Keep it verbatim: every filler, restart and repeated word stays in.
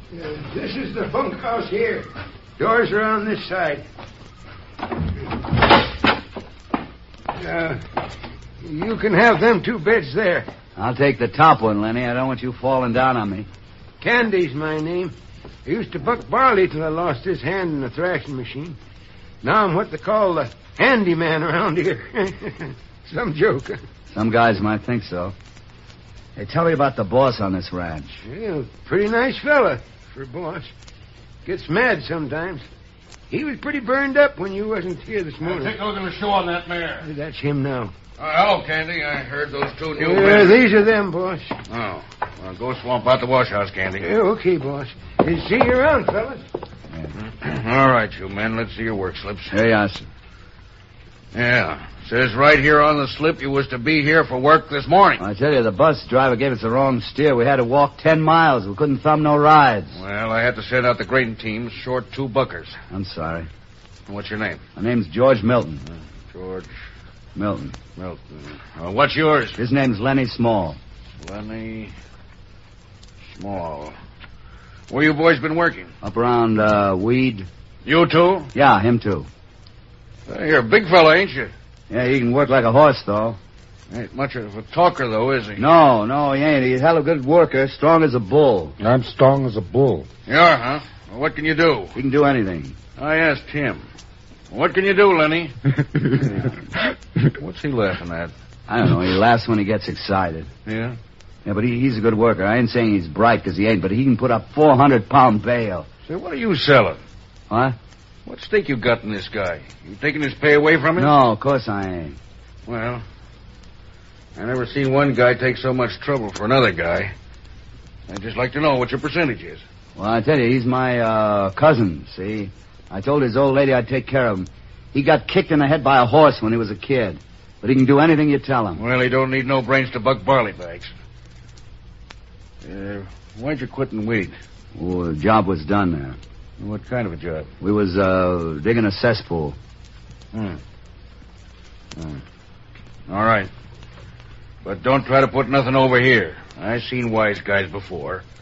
Uh, this is the bunkhouse here. Doors are on this side. Uh, you can have them two beds there. I'll take the top one, Lenny. I don't want you falling down on me. Candy's my name. I used to buck barley till I lost this hand in the thrashing machine. Now I'm what they call the handyman around here. Some joke. Some guys might think so. Hey, tell me about the boss on this ranch. Yeah, pretty nice fella for a boss. Gets mad sometimes. He was pretty burned up when you wasn't here this morning. Take a look at the show on that mare. That's him now. Uh, hello, Candy. I heard those two new Yeah, men. these are them, boss. Oh. Well, go swamp out the wash house, Candy. Yeah, okay, boss. You see you around, fellas. All right, you men. Let's see your work slips. Here you are, sir. Yeah. Says right here on the slip you was to be here for work this morning. I tell you, the bus driver gave us the wrong steer. We had to walk ten miles. We couldn't thumb no rides. Well, I had to send out the grading teams short two buckers. I'm sorry. What's your name? My name's George Milton. Uh, George Milton. Milton. Uh, what's yours? His name's Lenny Small. Lenny Small. Where you boys been working? Up around, uh, Weed. You too? Yeah, him too. Uh, you're a big fella, ain't you? Yeah, he can work like a horse, though. Ain't much of a talker, though, is he? No, no, he ain't. He's a hell of a good worker, strong as a bull. I'm strong as a bull. You are, huh? Well, what can you do? He can do anything. I asked him. What can you do, Lenny? What's he laughing at? I don't know. He laughs when he gets excited. Yeah? Yeah, but he, he's a good worker. I ain't saying he's bright, because he ain't, but he can put up four hundred pound bale. Say, what are you selling? What? What stake you got in this guy? You taking his pay away from him? No, of course I ain't. Well, I never seen one guy take so much trouble for another guy. I'd just like to know what your percentage is. Well, I tell you, he's my uh, cousin, see? I told his old lady I'd take care of him. He got kicked in the head by a horse when he was a kid. But he can do anything you tell him. Well, he don't need no brains to buck barley bags. Uh, why'd you quit and weed? Oh, the job was done there. What kind of a job? We was uh, digging a cesspool. Hmm. Hmm. All right. But don't try to put nothing over here. I seen wise guys before.